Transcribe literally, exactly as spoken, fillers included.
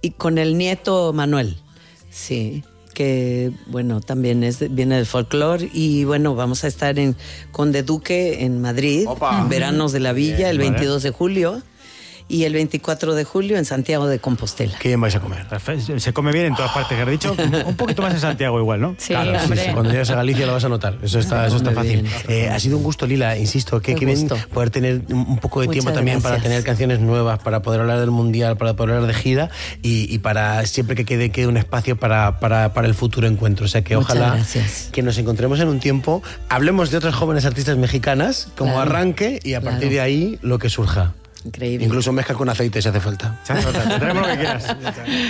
y con el nieto Manuel, sí, que bueno, también es, viene del folclore. Y bueno, vamos a estar en Conde Duque en Madrid, Opa. Veranos de la Villa, Bien, el veintidós vale. de julio. Y el veinticuatro de julio en Santiago de Compostela. ¿Qué bien vais a comer? Se come bien en todas partes, que has dicho. Un poquito más en Santiago igual, ¿no? Sí, Claro, sí, hombre. sí, cuando llegues a Galicia lo vas a notar. Eso está, eso está Muy fácil. bien. Eh, ha sido un gusto, Lila, insisto. Que, Un que bien gusto. poder tener un un poco de Muchas tiempo también para gracias. tener canciones nuevas, para poder hablar del Mundial, para poder hablar de gira y, y para siempre que quede, quede un espacio para, para, para el futuro encuentro. O sea que Muchas ojalá gracias. que nos encontremos en un tiempo, hablemos de otras jóvenes artistas mexicanas como Claro. arranque y a partir Claro. de ahí lo que surja. Increíble. Incluso mezcla con aceite si hace falta. Tenemos lo que quieras.